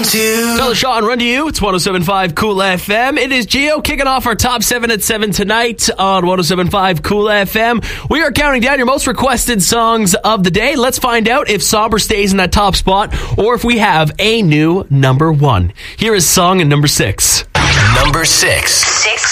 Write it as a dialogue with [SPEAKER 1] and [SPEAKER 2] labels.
[SPEAKER 1] to.
[SPEAKER 2] Tell Shaw and Run to You. It's 107.5 Cool FM. It is Gio kicking off our top 7 at 7 tonight on 107.5 Cool FM. We are counting down your most requested songs of the day. Let's find out if Somber stays in that top spot or if we have a new number 1. Here is song at number 6.
[SPEAKER 1] Number 6.